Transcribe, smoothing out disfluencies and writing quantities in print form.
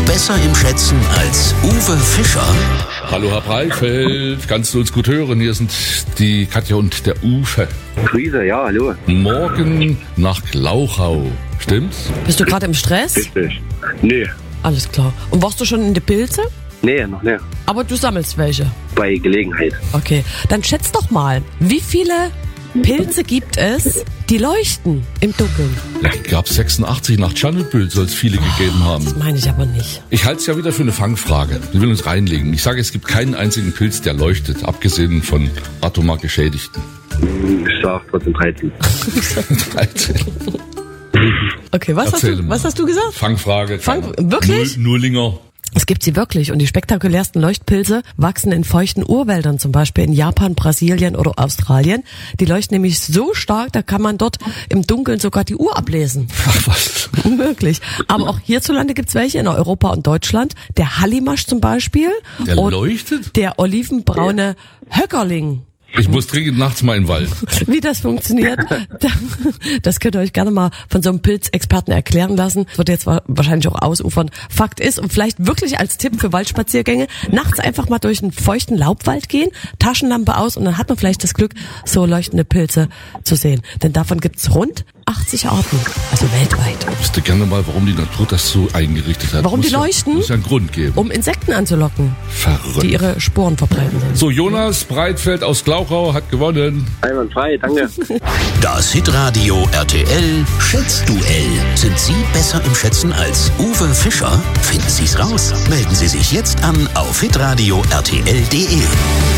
besser im Schätzen als Uwe Fischer? Hallo Herr Breitfeld, kannst du uns gut hören? Hier sind die Katja und der Uwe. Grüße, ja, hallo. Morgen nach Glauchau, stimmt's? Bist du gerade im Stress? Richtig. Nee. Alles klar. Und warst du schon in die Pilze? Nee, noch nicht. Aber du sammelst welche. Bei Gelegenheit. Okay, dann schätz doch mal, wie viele Pilze gibt es, die leuchten im Dunkeln? Ja, die gab's 86 nach Tschernobyl, soll es viele gegeben haben. Das meine ich aber nicht. Ich halte es ja wieder für eine Fangfrage. Wir will uns reinlegen. Ich sage, es gibt keinen einzigen Pilz, der leuchtet, abgesehen von atomar Geschädigten. Ich sag trotzdem 13. 13. Okay, was hast du gesagt? Fangfrage. Wirklich? Nullinger. Es gibt sie wirklich und die spektakulärsten Leuchtpilze wachsen in feuchten Urwäldern, zum Beispiel in Japan, Brasilien oder Australien. Die leuchten nämlich so stark, da kann man dort im Dunkeln sogar die Uhr ablesen. Ach was. Möglich. Aber auch hierzulande gibt's welche, in Europa und Deutschland. Der Hallimasch zum Beispiel. Der und leuchtet? der olivenbraune Höckerling. Ich muss dringend nachts mal in den Wald. Wie das funktioniert, das könnt ihr euch gerne mal von so einem Pilzexperten erklären lassen. Das wird jetzt wahrscheinlich auch ausufern. Fakt ist, und vielleicht wirklich als Tipp für Waldspaziergänge, nachts einfach mal durch einen feuchten Laubwald gehen, Taschenlampe aus und dann hat man vielleicht das Glück, so leuchtende Pilze zu sehen. Denn davon gibt's rund 80 Arten, also weltweit. Ich wüsste gerne mal, warum die Natur das so eingerichtet hat. Warum die leuchten? Muss ja einen Grund geben. Um Insekten anzulocken, Verrückt. die ihre Sporen verbreiten sind. So, Jonas Breitfeld aus Glauchau hat gewonnen. Einwandfrei, danke. Das Hitradio RTL Schätzduell. Sind Sie besser im Schätzen als Uwe Fischer? Finden Sie's raus. Melden Sie sich jetzt an auf hitradio rtl.de.